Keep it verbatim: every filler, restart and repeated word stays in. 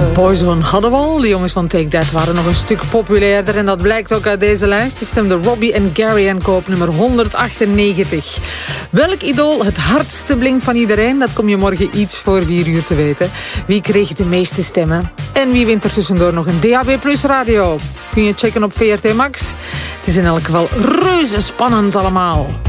Boyzone hadden we al. De jongens van Take That waren nog een stuk populairder. En dat blijkt ook uit deze lijst. Die stemde Robbie en Gary en Koop nummer honderdachtennegentig. Welk idool het hardste blinkt van iedereen? Dat kom je morgen iets voor vier uur te weten. Wie kreeg de meeste stemmen? En wie wint er tussendoor nog een D A B Plus radio? Kun je checken op V R T Max. Het is in elk geval reuze spannend allemaal.